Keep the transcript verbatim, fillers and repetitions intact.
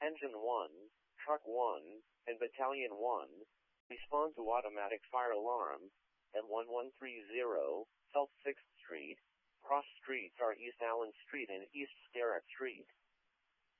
Engine one, Truck one, and Battalion one, respond to automatic fire alarm at one one three zero, South sixth Street. Cross streets are East Allen Street and East Sterrett Street.